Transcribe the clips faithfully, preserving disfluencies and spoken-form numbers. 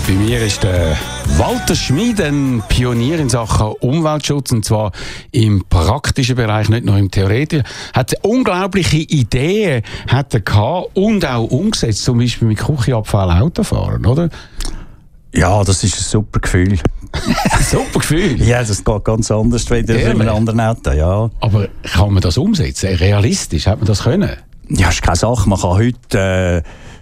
Bei mir ist der Walter Schmid, ein Pionier in Sachen Umweltschutz, und zwar im praktischen Bereich, nicht nur im theoretischen. Hat unglaubliche Ideen hat er gehabt und auch umgesetzt, zum Beispiel mit Küchenabfall Autofahren, oder? Ja, das ist ein super Gefühl. Super Gefühl? Ja, das geht ganz anders als in einem anderen Auto, ja. Aber kann man das umsetzen? Realistisch, hat man das können? Ja, ist keine Sache. Man kann heute äh,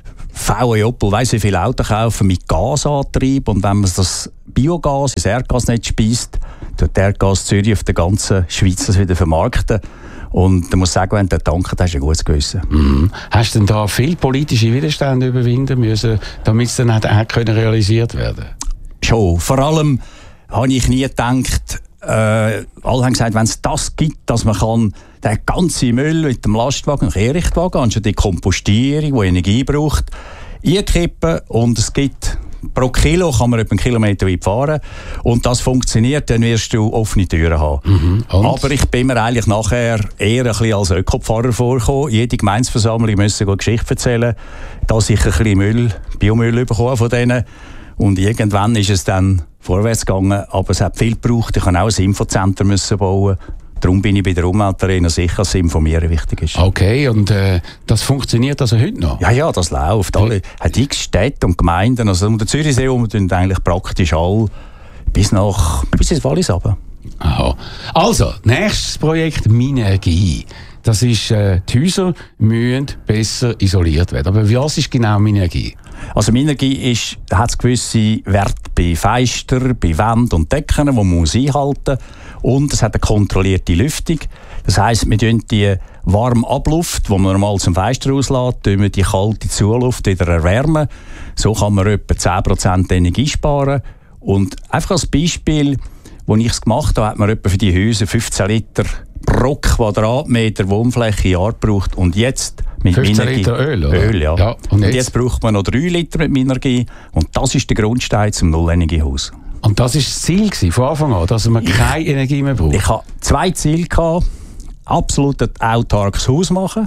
V W Opel weiss wie viele Autos kaufen mit Gasantrieb, und wenn man das Biogas ins Erdgasnetz speist, tut Erdgas Zürich auf der ganzen Schweiz das wieder vermarkten. Und du musst sagen, wenn du tanken, hast du ein gutes Gewissen. Mhm. Hast du denn da viel politische Widerstände überwinden müssen, damit es dann auch können realisiert werden? Schon. Vor allem habe ich nie gedacht, äh, alle haben gesagt, wenn es das gibt, dass man kann den ganzen Müll mit dem Lastwagen, Kehrichtwagen, anstatt die Kompostierung, die Energie braucht, einkippen, und es gibt pro Kilo kann man etwa einen Kilometer weit fahren, und das funktioniert, dann wirst du offene Türen haben. Mhm. Aber ich bin mir eigentlich nachher eher ein bisschen als Ökopfarrer vorgekommen. Jede Gemeinsversammlung müssen eine Geschichte erzählen, dass ich ein bisschen Müll, Biomüll bekomme von denen. Und irgendwann ist es dann vorwärts gegangen, aber es hat viel gebraucht. Ich musste auch ein Infozentrum müssen bauen. Darum bin ich bei der Umweltarena sicher, dass das Informieren wichtig ist. Okay, und äh, das funktioniert also heute noch? Ja, ja, das läuft. Alle, hat x Städte und Gemeinden, also um den Zürichsee herum, tun eigentlich praktisch alle bis nach bis ins Wallis runter. Aha. Also, nächstes Projekt Minergie. Das ist, äh, die Häuser müssen besser isoliert werden. Aber was ist genau Minergie? Also Minergie ist, hat gewisse Werte bei Fenstern, bei Wänden und Decken, die man muss einhalten muss. Und es hat eine kontrollierte Lüftung. Das heisst, wir tun die warme Abluft, die man normal zum Fenster auslässt, wir die kalte Zuluft wieder erwärmen. So kann man etwa zehn Prozent Energie sparen. Und einfach als Beispiel, als ich es gemacht habe, hat man etwa für die Häuser fünfzehn Liter pro Quadratmeter Wohnfläche im Jahr gebraucht. Und jetzt mit fünfzehn Minergie. Liter Öl, oder? Öl, ja. ja und, und jetzt? jetzt braucht man noch drei Liter mit Minergie. Und das ist der Grundstein zum Nullenergiehaus. Und das war das Ziel gewesen, von Anfang an, dass man keine Energie mehr braucht? Ich hatte zwei Ziele gehabt. Absolut ein autarkes Haus machen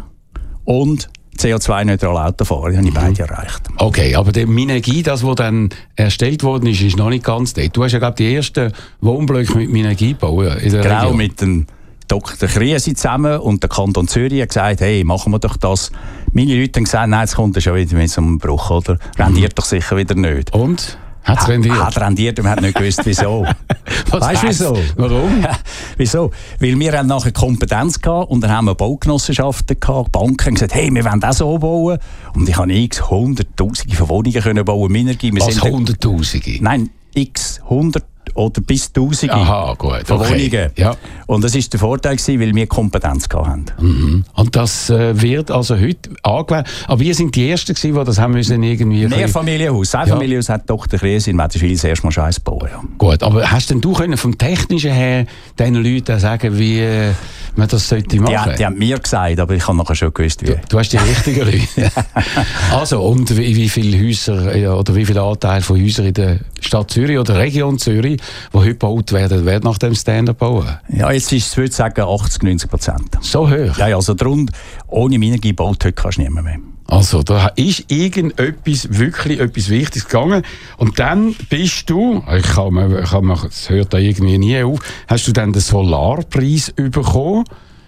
und C O zwei neutral Auto fahren. Die habe ich beide erreicht. Okay, aber die Minergie, das, was dann erstellt worden ist, ist noch nicht ganz dort. Du hast ja, glaube ich, die ersten Wohnblöcke mit Minergie gebaut in der Genau, Region. mit dem Doktor Kriesi zusammen und der Kanton Zürich hat gesagt, hey, machen wir doch das. Meine Leute haben gesagt, nein, jetzt kommt er schon wieder mit so einem Bruch, oder? Rendiert mhm. doch sicher wieder nicht. Und? Hat es rendiert? Hat rendiert, und man hat nicht gewusst, wieso. Weißt du wieso? Warum? Wieso? Weil wir haben nachher Kompetenz gehabt, und dann haben wir Baugenossenschaften gehabt, Banken haben gesagt, hey, wir wollen das so bauen. Und ich habe x Hunderttausende von Wohnungen können bauen, Minergie. Wir Was, Hunderttausende? Nein, x hundert oder bis Tausende Aha, gut, von okay. Wohnungen. Ja. Und das war der Vorteil, weil wir Kompetenz hatten. Mhm. Und das äh, wird also heute angewendet. Aber wir sind die Ersten gewesen, die das haben müssen irgendwie... Mehrfamilienhaus. Ein Familienhaus hat Doktor Kriesi in Mädchenwil das erste Mal Scheiß bauen. Ja. Gut, aber hast denn du können vom Technischen her den Leuten sagen, wie äh, man das sollte machen? Die, die haben mir gesagt, aber ich habe nachher schon gewusst, wie. Du, du hast die richtigen Leute. Also, und wie, wie viele Häuser äh, oder wie viel Anteil von Häusern in der Stadt Zürich oder Region Zürich, die heute gebaut werden, werden nach dem Standard bauen? Ja, jetzt ist es, würde ich sagen, achtzig, neunzig Prozent. So hoch? Ja, ja, also darum, ohne Minergie baut heute kannst du niemand mehr. Also, da ist irgendetwas, wirklich etwas Wichtiges gegangen. Und dann bist du, ich kann mir, kann mir, das hört da irgendwie nie auf, hast du dann den Solarpreis bekommen?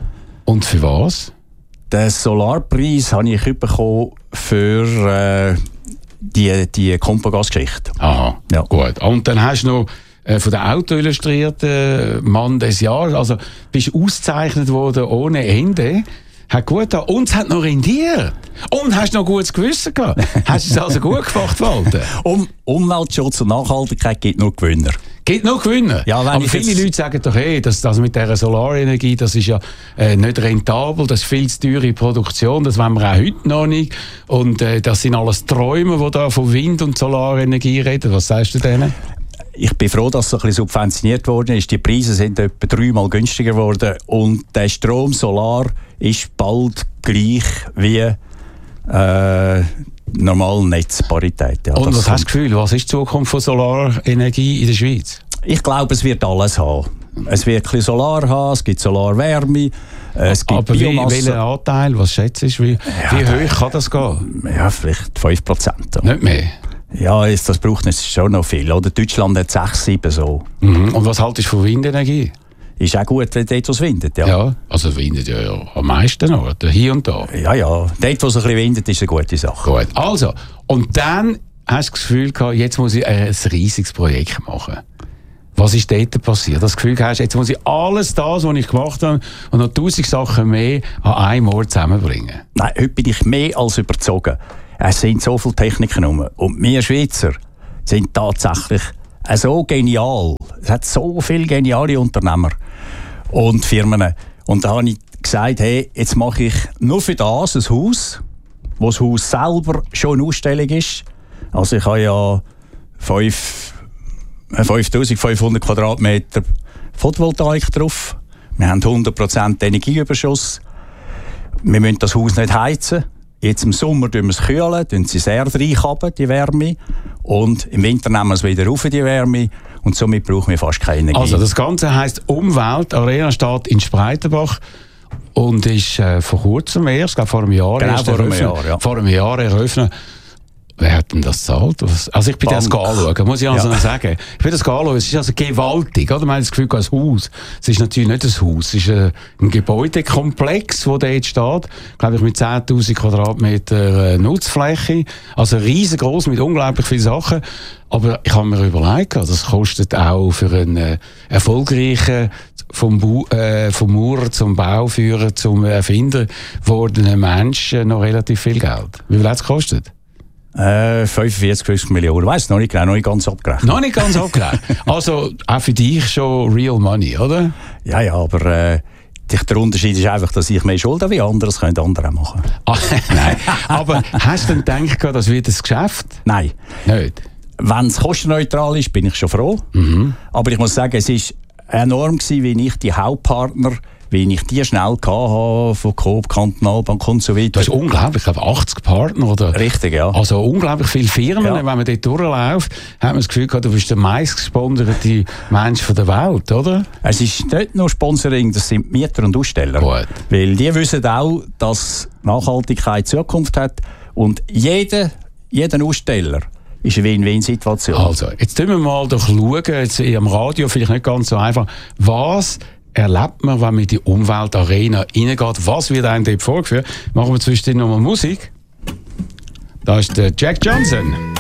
Und für was? Den Solarpreis habe ich bekommen für äh, die, die Kompogas-Geschichte. Aha, ja. Gut. Und dann hast du noch äh, von der Autoillustrierten Mann des Jahres, also bist ausgezeichnet worden ohne Ende. Hat gut getan. Und es hat noch rendiert. Und hast noch gutes Gewissen gehabt. Hast du es also gut gemacht, Walter? Um Umweltschutz und Nachhaltigkeit gibt nur Gewinner. Gibt noch Gewinner? Ja, aber viele Leute sagen doch, hey, das, das mit dieser Solarenergie, das ist ja äh, nicht rentabel, das ist viel zu teure Produktion, das wollen wir auch heute noch nicht. Und äh, das sind alles Träume, die da von Wind- und Solarenergie reden. Was sagst du denen? Ich bin froh, dass es ein bisschen subventioniert worden ist. Die Preise sind etwa dreimal günstiger geworden. Und der Strom Solar ist bald gleich wie äh, normale Netzparität. Ja, und was hast du das Gefühl, was ist die Zukunft von Solarenergie in der Schweiz? Ich glaube, es wird alles haben. Es wird ein bisschen Solar haben, es gibt Solarwärme, es gibt aber Biomasse. Wie, welchen Anteil, was schätzt du, wie, ja, wie hoch kann das gehen? Ja, vielleicht fünf Prozent. Nicht mehr? Ja, das braucht es schon noch viel. Oder? Deutschland hat sechs, sieben so. Mhm. Und was haltest du von Windenergie? Ist auch gut, wenn dort was windet, ja. Ja, also windet ja, ja am meisten noch, hier und da. Ja, ja. Dort, wo es ein bisschen windet, ist eine gute Sache. Gut, also, und dann hast du das Gefühl gehabt, jetzt muss ich ein riesiges Projekt machen. Was ist dort passiert? Das Gefühl hast, jetzt muss ich alles das, was ich gemacht habe, und noch tausend Sachen mehr an einem Ort zusammenbringen. Nein, heute bin ich mehr als überzogen. Es sind so viele Techniken rum. Und wir Schweizer sind tatsächlich so genial. Es hat so viele geniale Unternehmer und Firmen. Und da habe ich gesagt, hey, jetzt mache ich nur für das ein Haus, wo das Haus selber schon eine Ausstellung ist. Also ich habe ja fünftausendfünfhundert Quadratmeter Photovoltaik drauf. Wir haben hundert Prozent Energieüberschuss. Wir müssen das Haus nicht heizen. Jetzt im Sommer kühlen wir es, kühlen, tun sie sehr reinkappen, die Wärme. Und im Winter nehmen wir es wieder auf, die Wärme. Und somit brauchen wir fast keine Energie. Also das Ganze heisst Umwelt. Arena steht in Spreitenbach und ist äh, vor kurzem erst, glaube vor einem Jahr, genau, erst vor einem eröffnet. Jahr, ja. Vor einem Jahr eröffnet. Wer hat denn das gezahlt? Also ich bin Bank. Das anschauen, muss ich also ja. sagen. Ich bin das anschauen, es ist also gewaltig. Oder? Man hat das Gefühl, ein Haus. Es ist natürlich nicht ein Haus, es ist ein, ein Gebäudekomplex, der dort steht. Glaube ich mit zehntausend Quadratmeter Nutzfläche. Also riesengroß mit unglaublich vielen Sachen. Aber ich habe mir überlegt, das kostet auch für einen äh, erfolgreichen, vom, Bu äh, vom Maurer zum Bauführer zum Erfinder gewordenen Menschen noch relativ viel Geld. Wie viel hat es gekostet? Äh, fünfundvierzig, fünfzig Millionen. Weiss noch nicht genau, noch nicht ganz abgerechnet. Noch nicht ganz abgerechnet. Also auch für dich schon real money, oder? Ja, ja, aber äh, der Unterschied ist einfach, dass ich mehr Schulden wie andere, das können andere auch machen. Ah, nein, aber hast du denn gedacht, das wird ein Geschäft? Nein. Nicht? Wenn es kostenneutral ist, bin ich schon froh. Mhm. Aber ich muss sagen, es war enorm gewesen, wie ich die Hauptpartner, wie ich die schnell hatte, von Coop, Kantonalbank und so weiter. Das ist unglaublich, ich glaube achtzig Partner, oder? Richtig, ja. Also unglaublich viele Firmen, ja. Wenn man dort durchläuft, hat man das Gefühl gehabt, du bist der meistgesponserte Mensch der Welt, oder? Es ist nicht nur Sponsoring, das sind Mieter und Aussteller. Gut. Weil die wissen auch, dass Nachhaltigkeit Zukunft hat und jeder, jeder Aussteller ist eine Win-Win-Situation. Also, jetzt schauen wir mal doch schauen, jetzt am Radio vielleicht nicht ganz so einfach, was erlebt man, wenn man in die Umweltarena reingeht? Was wird einem dort vorgeführt? Machen wir zwischendurch nochmal Musik. Da ist der Jack Johnson.